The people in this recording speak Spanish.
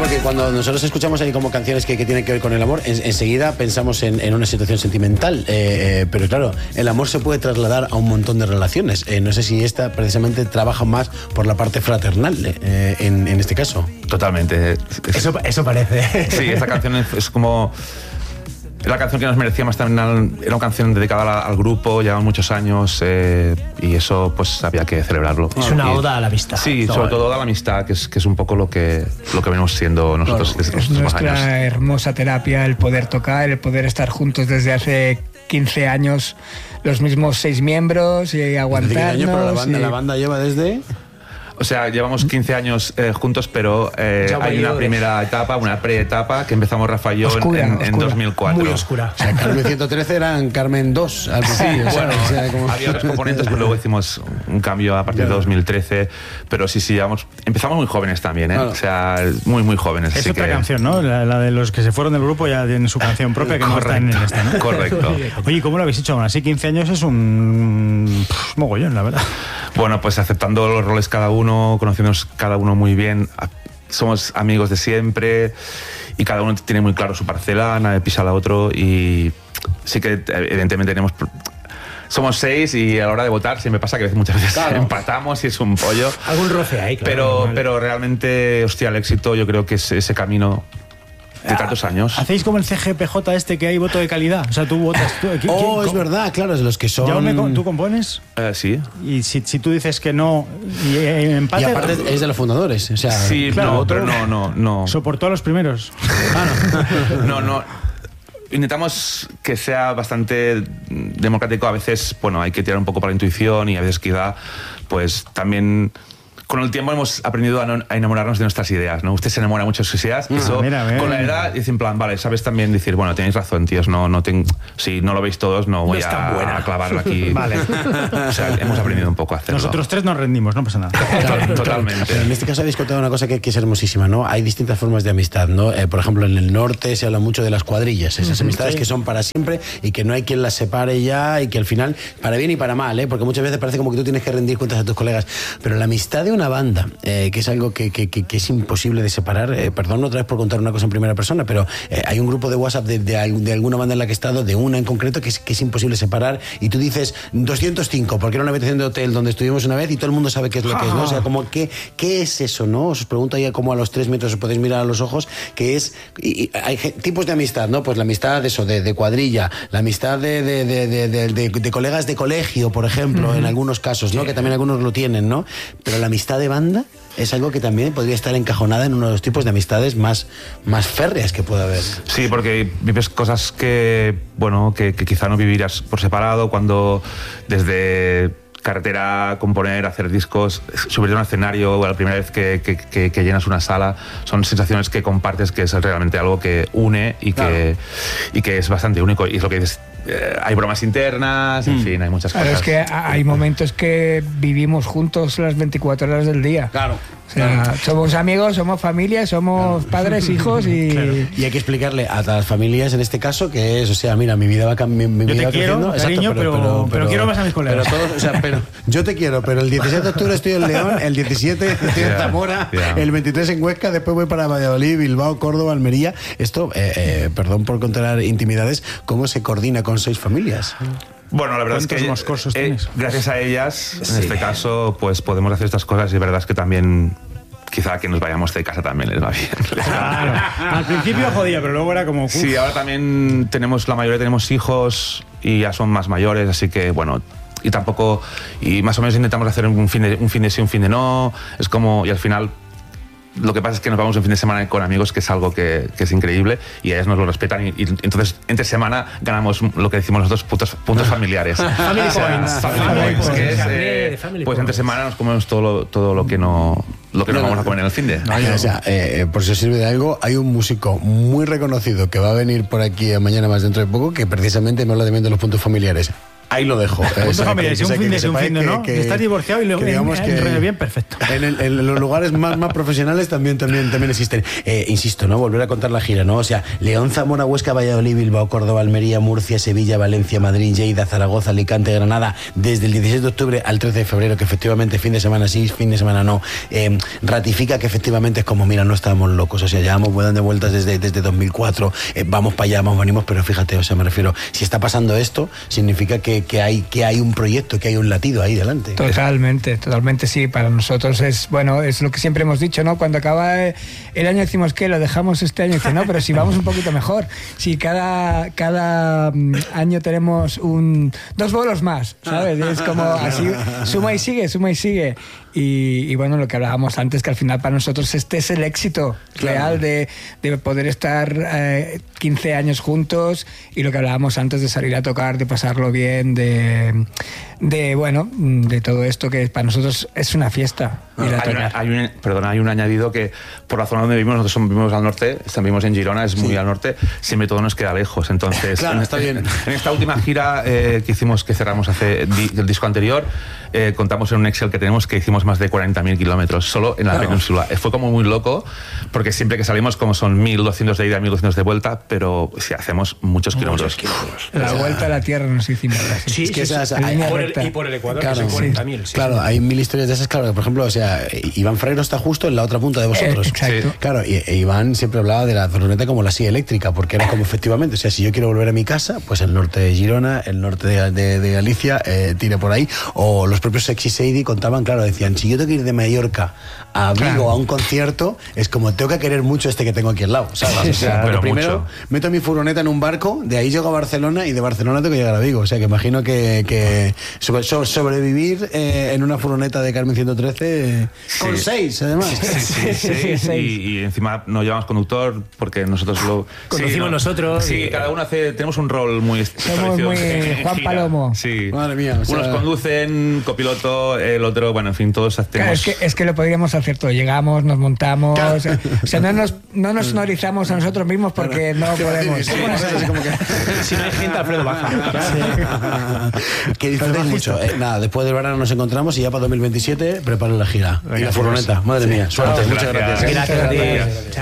porque cuando nosotros escuchamos ahí como canciones que tienen que ver con el amor, enseguida pensamos en una situación sentimental, pero claro, el amor se puede trasladar a un montón de relaciones. No sé si esta precisamente trabaja más por la parte fraternal, en este caso. Totalmente. Eso parece. Sí, esta canción es como... La canción que nos merecía más también era una canción dedicada al grupo, llevan muchos años y eso pues había que celebrarlo. Es una oda a la amistad. Sí, sobre todo oda a la amistad, que es un poco lo que venimos siendo nosotros desde los últimos años. Nuestra hermosa terapia, el poder tocar, el poder estar juntos desde hace 15 años, los mismos 6 miembros y aguantarnos. Pero la banda lleva desde... O sea, llevamos 15 años juntos, pero hay una primera etapa, una pre-etapa, que empezamos Rafa y yo en 2004. Muy oscura. O sea, Carmen 113 eran Carmen 2 al principio. Sí, bueno, había otros componentes, pero luego hicimos un cambio a partir de 2013. Pero sí, empezamos muy jóvenes también, ¿eh? Claro. O sea, muy jóvenes. Es otra canción, ¿no? La de los que se fueron del grupo ya tienen su canción propia, que correcto, no está en esta, ¿no? Correcto. Oye, ¿cómo lo habéis hecho? Aún así, 15 años es un mogollón, la verdad. Bueno, pues aceptando los roles cada uno, conociéndonos cada uno muy bien, somos amigos de siempre y cada uno tiene muy claro su parcela, nadie pisa a la otro y sí que evidentemente somos 6 y a la hora de votar siempre pasa que muchas veces empatamos y es un pollo. Algún roce ahí, claro. Pero realmente, hostia, el éxito yo creo que es ese camino de tantos años. ¿Hacéis como el CGPJ que hay voto de calidad? O sea, tú votas... es verdad, claro, es los que son... Jaume, ¿tú compones? Sí. Y si tú dices que no y empate... Y aparte es de los fundadores, o sea... Sí, claro, pero no. ¿Soportó a los primeros? No. Intentamos que sea bastante democrático. A veces, bueno, hay que tirar un poco para la intuición y a veces quizá, pues también... Con el tiempo hemos aprendido a enamorarnos de nuestras ideas, ¿no? Usted se enamora mucho de sus ideas. Eso, con la edad, dice en plan, vale, sabes también decir, bueno, tenéis razón, tíos, si no lo veis todos, no voy a clavarlo aquí. Vale. O sea, hemos aprendido un poco a hacerlo. Nosotros 3 nos rendimos, no pasa nada. Totalmente. Pero en este caso habéis contado una cosa que es hermosísima, ¿no? Hay distintas formas de amistad, ¿no? Por ejemplo, en el norte se habla mucho de las cuadrillas, esas amistades que son para siempre y que no hay quien las separe ya y que al final, para bien y para mal, porque muchas veces parece como que tú tienes que rendir cuentas a tus colegas, pero la amistad de una banda, que es algo que es imposible de separar, perdón otra vez por contar una cosa en primera persona, pero hay un grupo de WhatsApp de alguna banda en la que he estado, de una en concreto, que es imposible separar, y tú dices 205, porque era una habitación de hotel donde estuvimos una vez y todo el mundo sabe qué es lo que es, ¿no? O sea, como ¿qué es eso, no? Os pregunto ya como a los 3 metros os podéis mirar a los ojos, que es... Y hay tipos de amistad, ¿no? Pues la amistad de cuadrilla, la amistad de colegas de colegio, por ejemplo, en algunos casos, ¿no? Que también algunos lo tienen, ¿no? Pero la amistad de banda es algo que también podría estar encajonada en uno de los tipos de amistades más férreas que puede haber. Sí, porque vives cosas que quizá no vivirías por separado, cuando desde carretera, componer, hacer discos, subirte a un escenario o la primera vez que llenas una sala, son sensaciones que compartes, que es realmente algo que une y que es bastante único. Y es lo que dices, hay bromas internas, en fin, hay muchas cosas. Pero es que hay momentos que vivimos juntos las 24 horas del día. Claro. O sea, somos amigos, somos familia, somos padres, hijos y... Claro. Y hay que explicarle a las familias en este caso que es, o sea, mira, mi vida va cambiando. Yo te quiero, cariño, pero quiero más a mis colegas. Pero yo te quiero, pero el 17 de octubre estoy en León, el 17 estoy en Zamora, el 23 en Huesca, después voy para Valladolid, Bilbao, Córdoba, Almería. Esto, perdón por contar intimidades, ¿cómo se coordina con 6 familias? Bueno, la verdad es que gracias a ellas, en este caso, pues podemos hacer estas cosas y la verdad es que también quizá que nos vayamos de casa también les va bien. Claro. Al principio jodía, pero luego era como... Sí, ahora también la mayoría tenemos hijos y ya son más mayores, así que bueno... Y más o menos intentamos hacer un fin de sí, un fin de no, es como... Y al final... Lo que pasa es que nos vamos un fin de semana con amigos, que es algo que es increíble, y ellas nos lo respetan, y entonces entre semana ganamos lo que decimos los puntos familiares. Family points. Pues entre semana nos comemos todo lo que no vamos a comer en el fin de. O sea, por si os sirve de algo, hay un músico muy reconocido que va a venir por aquí mañana más dentro de poco, que precisamente me habla de los puntos familiares. ahí lo dejo. Punto familiar, si un fin de un fin de, ¿no? Estás divorciado y luego digamos que bien, perfecto. En los lugares más profesionales también existen. Insisto, ¿no? Volver a contar la gira, ¿no? O sea, León, Zamora, Huesca, Valladolid, Bilbao, Córdoba, Almería, Murcia, Sevilla, Valencia, Madrid, Lleida, Zaragoza, Alicante, Granada, desde el 16 de octubre al 13 de febrero, que efectivamente fin de semana sí, fin de semana no, ratifica que efectivamente es como, mira, no estábamos locos, o sea, llevamos dando vueltas desde 2004, vamos para allá, vamos, venimos, pero fíjate, o sea, me refiero, si está pasando esto, significa que hay un proyecto, que hay un latido ahí delante. Totalmente, sí, para nosotros es, bueno, es lo que siempre hemos dicho, ¿no? Cuando acaba el año decimos que lo dejamos este año, dice, no, pero si vamos un poquito mejor, si cada año tenemos 2 bolos más, ¿sabes? Es como así, suma y sigue. Y bueno, lo que hablábamos antes, que al final para nosotros este es el éxito real de poder estar 15 años juntos, y lo que hablábamos antes de salir a tocar, de pasarlo bien, de todo esto que para nosotros es una fiesta. Hay un añadido que por la zona donde vivimos, nosotros vivimos al norte, vivimos en Girona, es muy al norte, siempre todo nos queda lejos, entonces claro, está bien. En esta última gira que hicimos, que cerramos del disco anterior, contamos en un Excel que tenemos que hicimos más de 40.000 kilómetros solo en la península. Fue como muy loco, porque siempre que salimos como son 1.200 de ida, 1.200 de vuelta, pero sí hacemos muchos kilómetros. La vuelta a la Tierra nos hicimos. Sí, es que y por el Ecuador, claro, que son 40.000. Claro, hay 1000 historias de esas, claro, por ejemplo, o sea, Iván Ferrero está justo en la otra punta de vosotros. Exacto. Sí. Claro, y Iván siempre hablaba de la furgoneta como la silla eléctrica, porque era como efectivamente, o sea, si yo quiero volver a mi casa, pues el norte de Girona, el norte de Galicia, tire por ahí, o los propios Sexy Sadie contaban, claro, decían, si yo tengo que ir de Mallorca a Vigo a un concierto, es como tengo que querer mucho este que tengo aquí al lado, ¿sabes? O sea, pero primero mucho. meto mi furgoneta en un barco, de ahí llego a Barcelona y de Barcelona tengo que llegar a Vigo, o sea, que imagino que sobrevivir en una furgoneta de Carmen 113 con 6, además. Sí. Y encima no llevamos conductor porque nosotros lo conducimos nosotros. Sí, cada uno tenemos un rol muy somos muy Juan Palomo. Sí. Madre mía, o sea, unos conducen, copiloto, el otro, bueno, en fin, todos hacemos. Claro, es que lo podríamos hacer todo. Llegamos, nos montamos, o sea, no nos sonorizamos a nosotros mismos porque no podemos. Si no hay gente, Alfredo baja. Que disfrutéis mucho. Nada, después del verano nos encontramos y ya para 2027 preparen la gira. Y la furgoneta. Madre mía, suerte. Muchas gracias. Gracias a ti.